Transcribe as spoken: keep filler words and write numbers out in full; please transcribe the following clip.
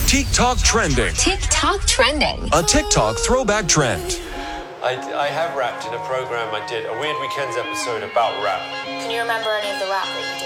TikTok trending. TikTok trending. A TikTok throwback trend. I, I have rapped in a program I did, a Weird Weekends episode about rap. Can you remember any of the rap that you